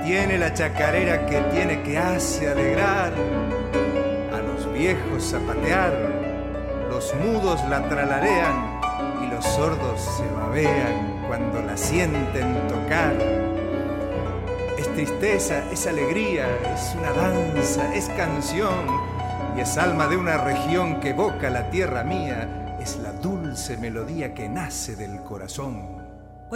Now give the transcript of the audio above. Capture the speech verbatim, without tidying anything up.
Tiene la chacarera que tiene que hace alegrar a los viejos zapatear, los mudos la tralarean y los sordos se babean cuando la sienten tocar. Es tristeza, es alegría, es una danza, es canción y es alma de una región que evoca la tierra mía, es la dulce melodía que nace del corazón.